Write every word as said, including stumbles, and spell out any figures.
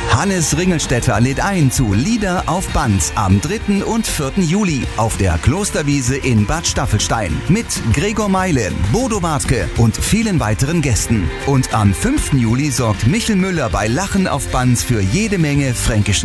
Hannes Ringelstetter lädt ein zu Lieder auf Band am dritten und vierten Juli auf der Klosterwiese in Bad Staffelstein mit Gregor Meile, Bodo Wartke und vielen weiteren Gästen. Und am fünften Juli sorgt Michel Müller bei Lachen auf Band für jede Menge fränkischen